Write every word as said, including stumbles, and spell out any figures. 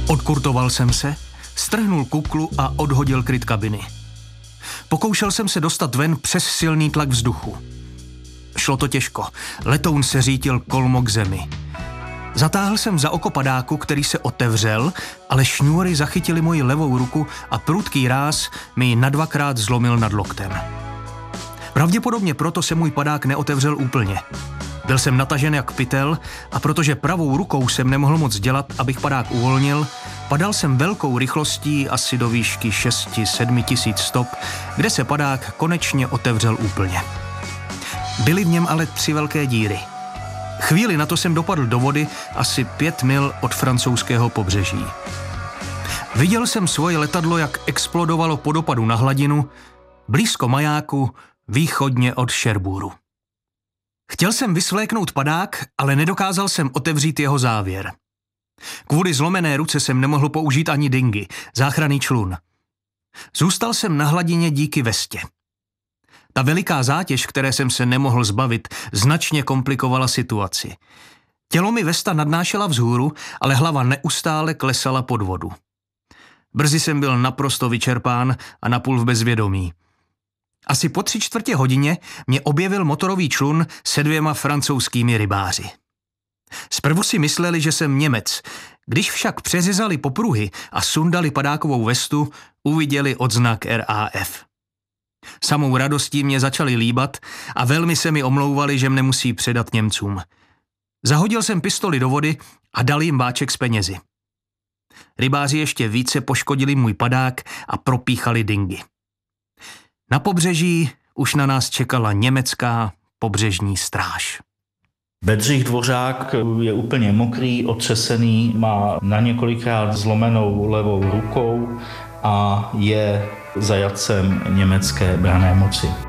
Odkurtoval jsem se, strhnul kuklu a odhodil kryt kabiny. Pokoušel jsem se dostat ven přes silný tlak vzduchu. Šlo to těžko, letoun se řítil kolmo k zemi. Zatáhl jsem za oko padáku, který se otevřel, ale šňůry zachytily moji levou ruku a prudký ráz mi ji na dvakrát zlomil nad loktem. Pravděpodobně proto se můj padák neotevřel úplně. Byl jsem natažen jak pytel a protože pravou rukou jsem nemohl moc dělat, abych padák uvolnil, padal jsem velkou rychlostí asi do výšky šest sedm tisíc stop, kde se padák konečně otevřel úplně. Byly v něm ale tři velké díry. Chvíli na to jsem dopadl do vody asi pět mil od francouzského pobřeží. Viděl jsem svoje letadlo, jak explodovalo po dopadu na hladinu, blízko majáku, východně od Cherbourgu. Chtěl jsem vysvléknout padák, ale nedokázal jsem otevřít jeho závěr. Kvůli zlomené ruce jsem nemohl použít ani dingy, záchranný člun. Zůstal jsem na hladině díky vestě. Ta veliká zátěž, které jsem se nemohl zbavit, značně komplikovala situaci. Tělo mi vesta nadnášela vzhůru, ale hlava neustále klesala pod vodu. Brzy jsem byl naprosto vyčerpán a napůl v bezvědomí. Asi po tři čtvrtě hodině mě objevil motorový člun se dvěma francouzskými rybáři. Zprvu si mysleli, že jsem Němec. Když však přeřezali popruhy a sundali padákovou vestu, uviděli odznak R A F. Samou radostí mě začali líbat a velmi se mi omlouvali, že mne musí předat Němcům. Zahodil jsem pistoli do vody a dal jim báček s penězi. Rybáři ještě více poškodili můj padák a propíchali dingy. Na pobřeží už na nás čekala německá pobřežní stráž. Bedřich Dvořák je úplně mokrý, otřesený, má na několikrát zlomenou levou rukou a je zajatcem německé branné moci.